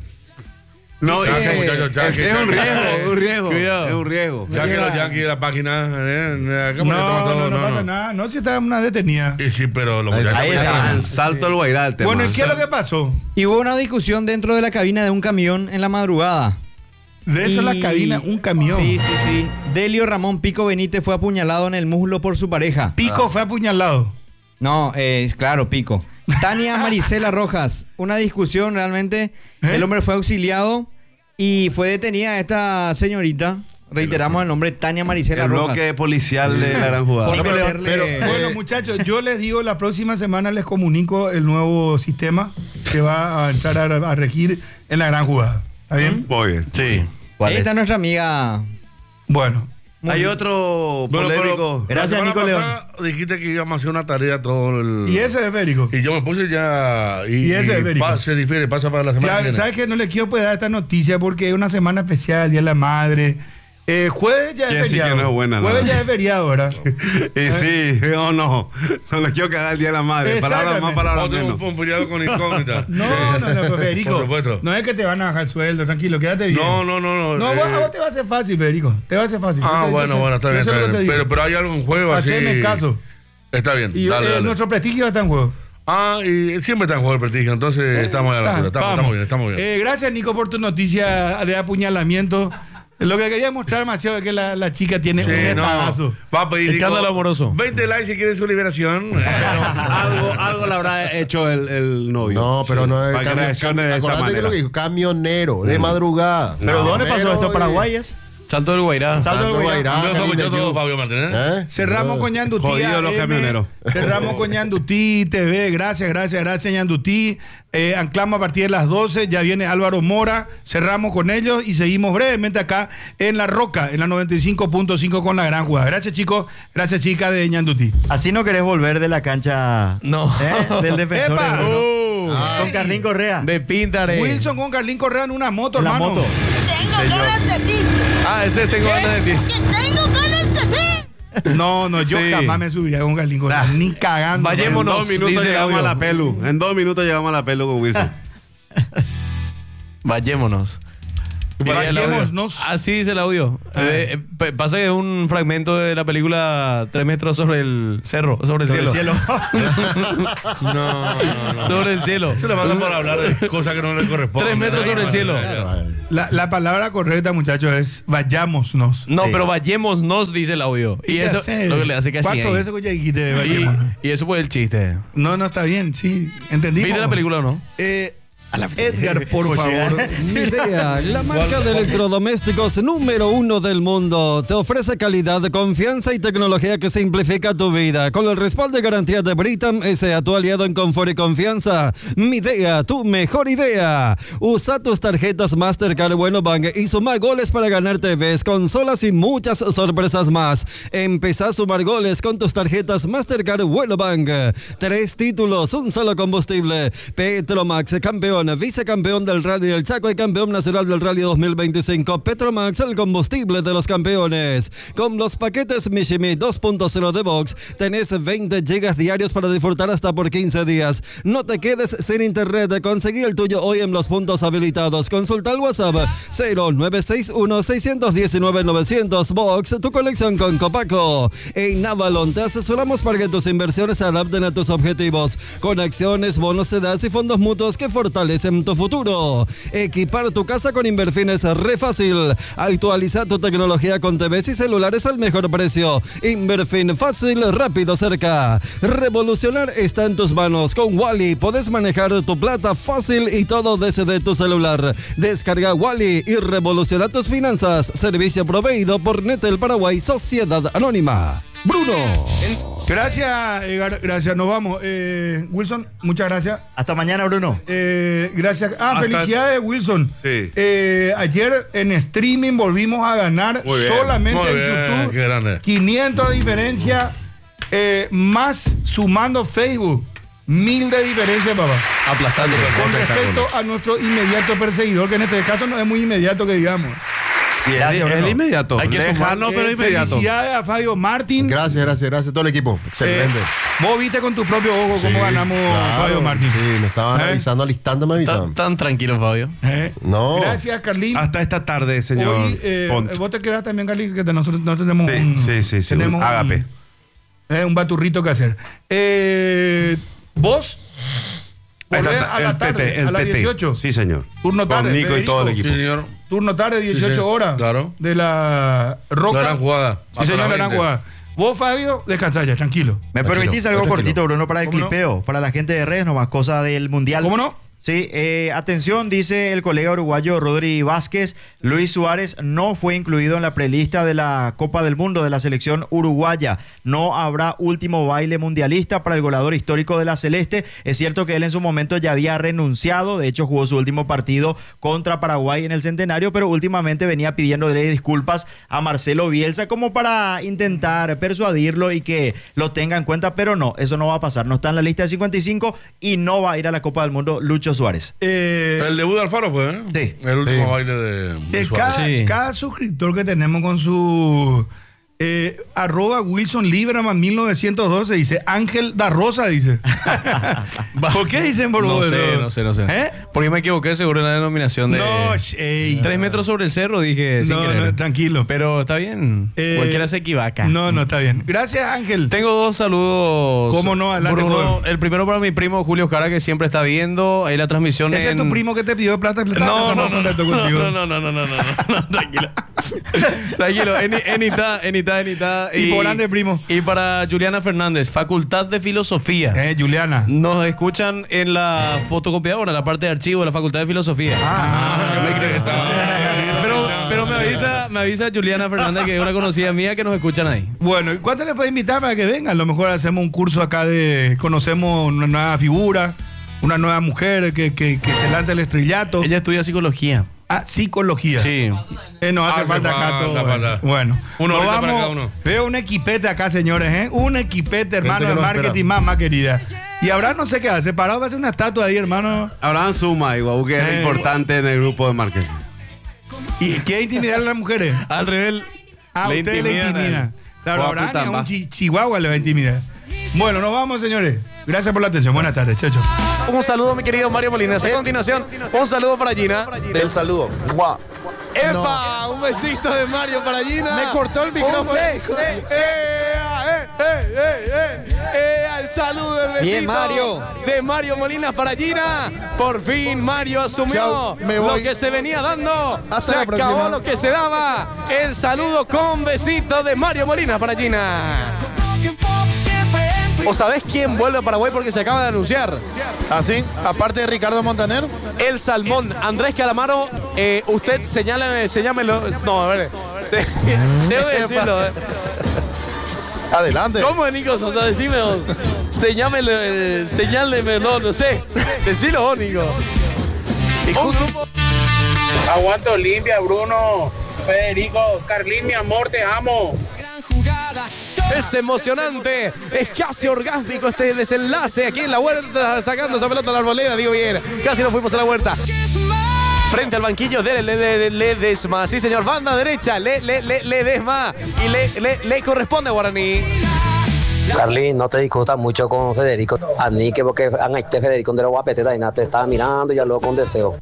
No, sí, es, muchachos, ya, es, que, es un riesgo, es un riesgo. Cuidado. Es un riesgo. Ya que los Yankees de la página. Eh, no, no, no, no pasa nada. No, si está una detenida. Y sí, pero los muchachos. Ahí está. En salto el Guairal. Bueno, ¿qué es lo que pasó? Y hubo una discusión dentro de la cabina de un camión en la madrugada. De hecho, y... la cabina, un camión. Sí, sí, sí. Delio Ramón Pico Benítez fue apuñalado en el muslo por su pareja. ¿Pico ah. fue apuñalado? No, eh, claro, Pico. Tania Maricela Rojas. Una discusión realmente. ¿Eh? El hombre fue auxiliado y fue detenida esta señorita. Reiteramos el nombre, Tania Maricela el Rojas. El bloque policial de la gran jugada. No, pero, pero, bueno, muchachos, yo les digo, la próxima semana les comunico el nuevo sistema que va a entrar a, a regir en la gran jugada. ¿Está bien? Muy bien. Sí. Ahí está nuestra amiga. Bueno. Hay otro polémico. Bueno, gracias, Nico León. Dijiste que íbamos a hacer una tarea todo el... Y ese es Férico. Y yo me puse ya... Y, y ese es Férico. Se difiere, pasa para la semana ya, que viene. ¿Sabes qué? No le quiero pues dar esta noticia porque es una semana especial, Día de la Madre. Eh, jueves ya es feriado. Que no es buena, jueves nada. ya es feriado, ¿verdad? Y sí, o no. No les quiero cagar el Día de la Madre. Palabras más, palabras menos. Fue un feriado con incógnita. No, no, no, pues, Federico. Por supuesto. No es que te van a bajar el sueldo, tranquilo, quédate bien. No, no, no. No, no eh, vos, a vos te va a hacer fácil, Federico. Te va a hacer fácil. Ah, te, bueno, yo bueno, está bien. Está bien. Pero, pero hay algo en juego así. Haceme caso. Está bien. Y dale, eh, dale. nuestro prestigio está en juego. Ah, y siempre está en juego el prestigio, entonces eh, estamos a la altura. Estamos, estamos bien, estamos bien. Eh, gracias, Nico, por tu noticia de apuñalamiento. Lo que quería mostrar demasiado es que la, la chica tiene sí, un estadazo. No. Va a pedir escándalo amoroso. veinte likes si quiere su liberación. algo, algo le habrá hecho el, el novio. No, pero sí. no es cam cam Acordate que lo que dijo camionero, de madrugada. ¿Pero no, dónde pasó esto? ¿Paraguayes? Salto del Guairá. Salto del Guairá. Yo todo Fabio Martínez. ¿Eh? Cerramos con Ñandutí. Jodido los camioneros. Cerramos con Ñandutí T V. Gracias, gracias, gracias, Ñandutí. Eh, anclamos a partir de las doce. Ya viene Álvaro Mora. Cerramos con ellos y seguimos brevemente acá en La Roca, en la noventa y cinco punto cinco con la gran jugada. Gracias, chicos. Gracias, chicas de Ñandutí. Así no querés volver de la cancha. No. ¿Eh? Del defensor. ¡Epa! ¿no? Uh, Con Carlín Correa. de Pintare. Wilson con Carlín Correa en una moto, Una hermano. moto. Tengo ganas de ti. Ah, ese tengo ganas de ti. Que tengo ganas de ti. No, no, yo Sí. jamás me subiría con Carlín Correa. Ni cagando. En Vayémonos. dos minutos dice llegamos audio. a la pelu. En dos minutos llegamos a la pelu con Wilson. Vayémonos. Diría el audio. Vayémonos. Así dice el audio. Eh, eh, p- pasa que es un fragmento de la película Tres metros sobre el cerro, sobre el Sobre cielo. el cielo. No, no, no. Sobre el cielo. Se le mandan por hablar de cosas que no le corresponden. Tres metros sobre el cielo. La, la palabra correcta, muchachos, es vayámonos. No, Sí. pero vayémonos, dice el audio. Y qué eso hacer? lo que le hace casi Cuatro ahí. veces que ya dijiste Y, vayámonos. y eso fue el chiste. No, no está bien, sí. ¿Entendimos? ¿Viste la película o no? Eh, Edgar, por favor. Midea, la marca de electrodomésticos número uno del mundo, te ofrece calidad, confianza y tecnología que simplifica tu vida. Con el respaldo y garantía de Britam S A, tu aliado en confort y confianza. Midea, tu mejor idea. Usa tus tarjetas Mastercard Bueno Bank y suma goles para ganar T Vs, consolas y muchas sorpresas más. Empezá a sumar goles con tus tarjetas Mastercard Bueno Bank. Tres títulos, un solo combustible. Petromax, campeón, vicecampeón del Rally del Chaco y campeón nacional del Rally dos mil veinticinco. Petromax, el combustible de los campeones. Con los paquetes Mishimi dos punto cero de Box, tenés veinte gigas diarios para disfrutar hasta por quince días. No te quedes sin internet. Conseguí el tuyo hoy en los puntos habilitados. Consulta el WhatsApp cero nueve seis uno seis uno nueve novecientos. Box, tu colección con Copaco. En Navalon te asesoramos para que tus inversiones se adapten a tus objetivos. Con acciones, bonos, sedas y fondos mutuos que fortalecen tu futuro. Equipar tu casa con Inverfin es re fácil. Actualiza tu tecnología con T Vs y celulares al mejor precio. Inverfin, fácil, rápido, cerca. Revolucionar está en tus manos. Con Wally podés manejar tu plata fácil y todo desde tu celular. Descarga Wally y revoluciona tus finanzas. Servicio proveído por Netel Paraguay, Sociedad Anónima. Bruno. Gracias, Edgar. Gracias. Nos vamos. Eh, Wilson, muchas gracias. Hasta mañana, Bruno. Eh, gracias. Ah, Hasta- felicidades, Wilson. Sí. Eh, ayer en streaming volvimos a ganar Muy bien, solamente muy en bien, YouTube. qué grande. quinientos de diferencia, eh, más sumando Facebook. Mil de diferencia, papá. Aplastante. Con respecto a nuestro inmediato perseguidor, que en este caso no es muy inmediato que digamos. Es el inmediato. Hay que Lejano, sumar. pero Eh, inmediato. Felicidades a Fabio Martín. Gracias, gracias, gracias a todo el equipo. Excelente. Eh, vos viste con tu propio ojo cómo Sí, ganamos claro. Fabio Martín. Sí, me estaban ¿Eh? avisando al instante, me avisaban. Tan, tan tranquilo, Fabio. Eh, No. Gracias, Carlín. Hasta esta tarde, señor. Hoy, eh, Pont. vos te quedas también, Carlín, que te- nosotros, nosotros tenemos Sí, un, sí, sí, sí, tenemos un ágape. eh, un baturrito que hacer. Eh, vos, Ahí está, volvés a la el tarde, T T, el a las T T. dieciocho. Sí, señor. Turno tarde, Con Nico y Federico. todo el Sí, equipo. señor. Turno tarde, dieciocho Sí, sí, horas. claro. De la Roca. La gran jugada. Sí, Hasta señor, las la gran veinte. jugada. Vos, Fabio, descansá ya, tranquilo. ¿Me Tranquilo, permitís algo tranquilo. cortito, Bruno, para el ¿Cómo no? clipeo? Para la gente de redes nomás, cosa del Mundial. ¿Cómo no? Sí, eh, atención, dice el colega uruguayo Rodri Vázquez, Luis Suárez no fue incluido en la prelista de la Copa del Mundo de la selección uruguaya. No habrá último baile mundialista para el goleador histórico de la Celeste. Es cierto que él en su momento ya había renunciado, de hecho jugó su último partido contra Paraguay en el Centenario, pero últimamente venía pidiéndole disculpas a Marcelo Bielsa como para intentar persuadirlo y que lo tenga en cuenta, pero no, eso no va a pasar. No está en la lista de cincuenta y cinco y no va a ir a la Copa del Mundo Lucho Suárez. Eh, El debut de Alfaro fue, ¿eh? Sí. El último Sí. baile de, de que Suárez. cada, Sí. cada suscriptor que tenemos con su eh, arroba Wilson Lieberman mil novecientos doce dice Ángel da Rosa, dice. ¿Por qué dicen por No vos sé, eso? no sé, no sé. ¿Eh? Porque me equivoqué seguro en la denominación de... No, ey. Tres metros sobre el cerro, dije sin No, querer. no, tranquilo. Pero está bien. Eh, Cualquiera se equivoca. No, no, está bien. Gracias, Ángel. Tengo dos saludos. ¿Cómo no? Adelante, Bruno, joven. el primero para mi primo Julio Jara, que siempre está viendo ahí la transmisión. ¿Ese en... es tu primo que te pidió plata? plata No, no, no, no, contacto no, contigo. no, no, no, no, no, no, no, no, tranquilo. Tranquilo, en, en Itá, en Itá, en Itá. Y por grande, primo. Y para Juliana Fernández, Facultad de Filosofía. Eh, Juliana. Nos escuchan en la fotocopiadora, en la parte de archivo de la Facultad de Filosofía. Ah, yo me creí que estaba- Pero, pero me avisa, me avisa Juliana Fernández, que es una conocida mía, que nos escuchan ahí. Bueno, ¿y cuánto le puede invitar para que vengan? A lo mejor hacemos un curso acá de... Conocemos una nueva figura, una nueva mujer que, que, que se lanza el estrellato. Ella estudia psicología. Ah, psicología. Sí. Eh, nos hace Hace falta acá falta, todo. falta. Bueno, Uno nos ahorita para vamos. cada uno. Veo un equipete acá, señores, ¿eh? Un equipete, hermano, que de lo marketing espera. más, más querida. Y Abraham no sé qué hace, parado va a hacer una estatua ahí, hermano. Abraham suma, igual, que es Eh. importante en el grupo de marketing. ¿Y quiere intimidar a las mujeres? Al revés. Ah, le usted le intimidan a intimida. él. Claro, Voy a Abraham apuntar, a un va. chi- chihuahua le va a intimidar. Bueno, nos vamos, señores. Gracias por la atención. Buenas tardes, chacho. Un saludo, mi querido Mario Molina. A continuación, un saludo para Gina. El saludo. ¡Mua! ¡Epa! Un besito de Mario para Gina. Me cortó el micrófono. Un be- eh, eh, eh, eh, eh, eh, eh, el saludo, el besito. Bien, Mario. De Mario Molina para Gina. Por fin Mario asumió Chao, me lo voy. que se venía dando. Hasta se la acabó próxima. lo que se daba. El saludo con besito de Mario Molina para Gina. ¿O sabés quién vuelve a Paraguay porque se acaba de anunciar? ¿Así? Aparte de Ricardo Montaner. El Salmón, Andrés Calamaro, eh, usted señálame, señámelo. No, a ver. Debo decirlo. Eh. Adelante. ¿Cómo es, Nico? O sea, decime, vos. Señámelo, eh, señáleme, no, no sé. Decilo vos, Nico. Un grupo. Aguanta Olimpia, Bruno, Federico, Carlín, mi amor, te amo. Es emocionante, es casi orgásmico este desenlace aquí en la huerta, sacando esa pelota a la arboleda, digo bien, casi nos fuimos a la huerta. Frente al banquillo de Ledesma, sí señor, banda derecha, le, le, le, Ledesma, y le, le, le corresponde a Guaraní. Carlín, no te discutas mucho con Federico, a mí que porque han este Federico de los guapetetas y nada, te estaba mirando y habló con deseo.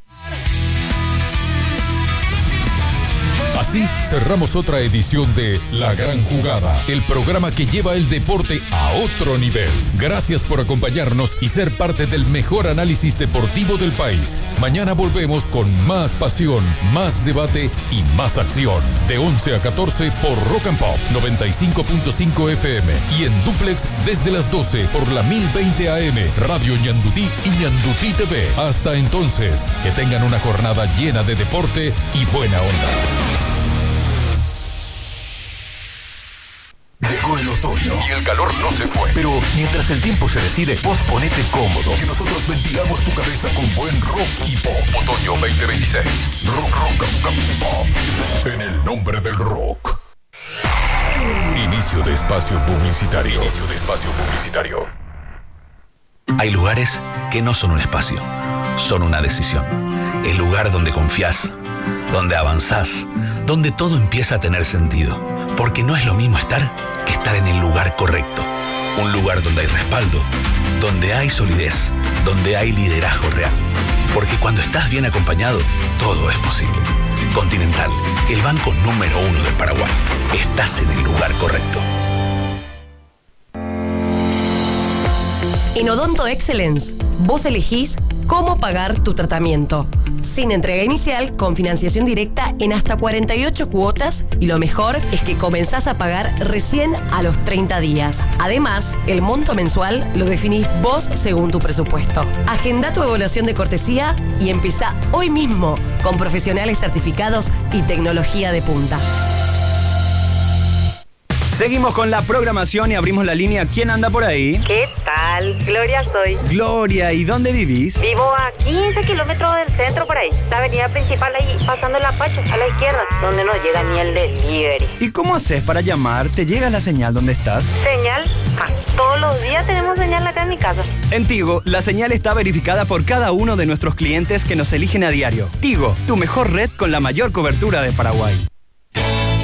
Así cerramos otra edición de La Gran Jugada, el programa que lleva el deporte a otro nivel. Gracias por acompañarnos y ser parte del mejor análisis deportivo del país. Mañana volvemos con más pasión, más debate y más acción. De once a catorce por Rock and Pop noventa y cinco punto cinco F M y en duplex desde las doce por la mil veinte A M, Radio Ñandutí y Ñandutí T V. Hasta entonces, que tengan una jornada llena de deporte y buena onda. Llegó el otoño y el calor no se fue. Pero mientras el tiempo se decide, vos ponete cómodo, que nosotros ventilamos tu cabeza con buen rock y pop. Otoño veinte veintiséis. Rock, rock, rock, pop. En el nombre del rock. Inicio de espacio publicitario. Inicio de espacio publicitario. Hay lugares que no son un espacio, son una decisión. El lugar donde confías, donde avanzás, donde todo empieza a tener sentido. Porque no es lo mismo estar que estar en el lugar correcto. Un lugar donde hay respaldo, donde hay solidez, donde hay liderazgo real. Porque cuando estás bien acompañado, todo es posible. Continental, el banco número uno del Paraguay. Estás en el lugar correcto. En Odonto Excellence, vos elegís cómo pagar tu tratamiento. Sin entrega inicial, con financiación directa en hasta cuarenta y ocho cuotas, y lo mejor es que comenzás a pagar recién a los treinta días. Además, el monto mensual lo definís vos según tu presupuesto. Agenda tu evaluación de cortesía y empezá hoy mismo con profesionales certificados y tecnología de punta. Seguimos con la programación y abrimos la línea. ¿Quién anda por ahí? ¿Qué tal? Gloria soy. Gloria, ¿y dónde vivís? Vivo a quince kilómetros del centro por ahí. La avenida principal ahí, pasando la Pacho, a la izquierda, donde no llega ni el delivery. ¿Y cómo haces para llamar? ¿Te llega la señal donde estás? ¿Señal? Ah, todos los días tenemos señal acá en mi casa. En Tigo, la señal está verificada por cada uno de nuestros clientes que nos eligen a diario. Tigo, tu mejor red con la mayor cobertura de Paraguay.